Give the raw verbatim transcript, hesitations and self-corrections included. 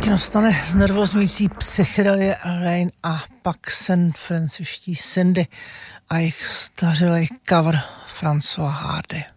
Teď nastane znervozňující Psychedelia Rain a pak San Francisští Cindy a jejich stařilej cover François Hardy.